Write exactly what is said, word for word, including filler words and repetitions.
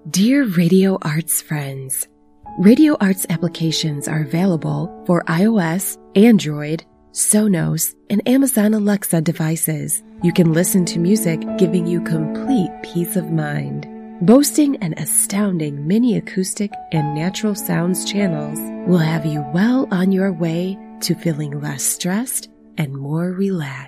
Dear Radio Arts friends, Radio Arts applications are available for iOS, Android, Sonos, and Amazon Alexa devices. You can listen to music giving you complete peace of mind. Boasting an astounding mini acoustic and natural sounds channels will have you well on your way to feeling less stressed and more relaxed.